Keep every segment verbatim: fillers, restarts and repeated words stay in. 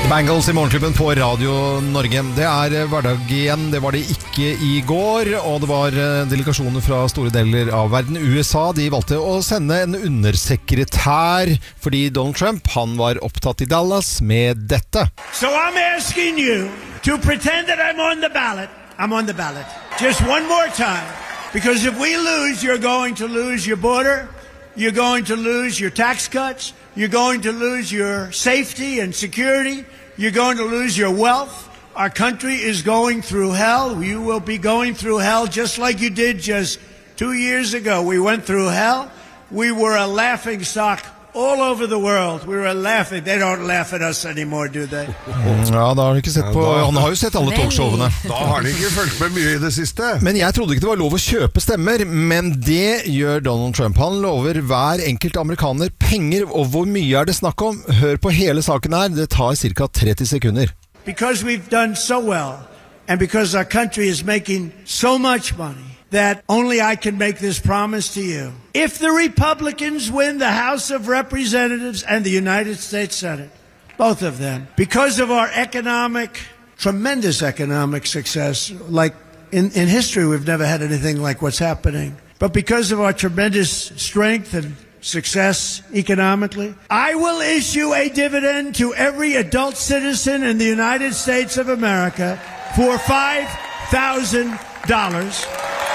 Bangles i morgenklubben på Radio Norge. Det er hverdag igjen, det var det ikke i går, og det var delegasjoner fra store deler av verden. U S A, de valgte å sende en undersekretær, fordi Donald Trump, han var opptatt i Dallas med dette. So I'm asking you to pretend that I'm on the ballot. I'm on the ballot. Just one more time. Because if we lose, you're going to lose your border. You're going to lose your tax cuts. You're going to lose your safety and security. You're going to lose your wealth. Our country is going through hell. You will be going through hell just like you did just two years ago. We went through hell. We were a laughing stock all over the world. We were laughing. They don't laugh at us anymore, do they? Ja, da har du ikke sett på... Han har jo sett alle talkshowene. Da har de ikke følt med mye i det siste. Men jeg trodde ikke det var lov å kjøpe stemmer, men det gjør Donald Trump. Han lover hver enkelt amerikaner penger, og hvor mye er det snakk om? Hør på hele saken her, det tar cirka tretti sekunder. Because we've done so well, and because our country is making so much money, that only I can make this promise to you. If the Republicans win the House of Representatives and the United States Senate, both of them, because of our economic, tremendous economic success, like in, in history we've never had anything like what's happening, but because of our tremendous strength and success economically, I will issue a dividend to every adult citizen in the United States of America for five thousand dollars.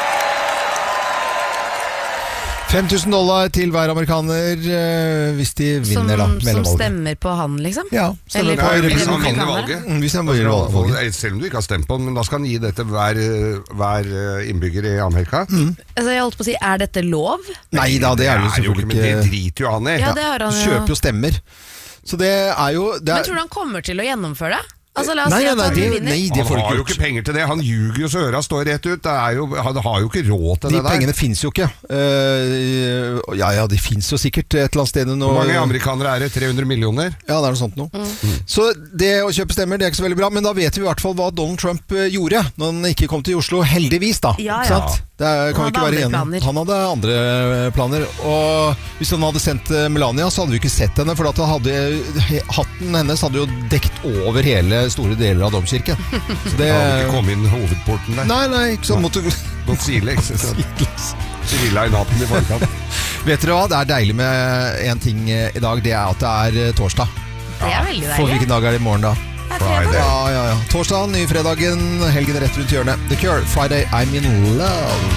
fem tusen dollar til hver amerikaner uh, hvis de vinner, som, da. Som stemmer på han, liksom? Ja, stemmer på Eller på republikanere. Mm, hvis han vinner valget. Selv om du ikke har stemt på den, men da skal han gi dette hver, hver innbygger i Amerika. Mm. Altså, jeg holdt på å si, er dette lov? Nei da, det er jo selvfølgelig ikke. Men det driter jo han i. Ja, det har han jo. Kjøper jo stemmer. Så det er jo... Det er... Men tror du han kommer til å gjennomføre det? Altså, la oss nei, si at nei, han det, vinner. nei, det han får har jo ikke ikke penger til det. Han ljuger jo så øra står rett ut. Det er jo, han har jo ikke råd til de det der. De pengene finnes jo ikke. Uh, ja, ja, de finnes jo sikkert et eller annet sted. Hvor mange amerikanere er det? tre hundre millioner? Ja, det er noe sånt nå. Mm. Mm. Så det å kjøpe stemmer, det er ikke så veldig bra, men da vet vi i hvert fall hva Donald Trump gjorde når han ikke kom til Oslo. Heldigvis da. Ja, ja. Det er, kan vi ikke være enige. Han hadde andre planer. Og hvis han hadde sendt Melania, så hadde vi ikke sett henne, for at hadde, hatten hennes hadde jo dekt over hele store deler av domkirken. Så det hadde ikke kommet inn hovedporten der. Nei, nei, ikke sånn måtte... Godt silex. Sirilla i natten i forkant. Vet dere hva? Det er deilig med en ting i dag, det er at det er torsdag. Det er veldig deilig. For hvilken dag er det i morgen da? Friday. Ja, ja, ja. Torsdag, ny fredagen, helgen rett rundt hjørnet. The Cure, Friday, I'm in love.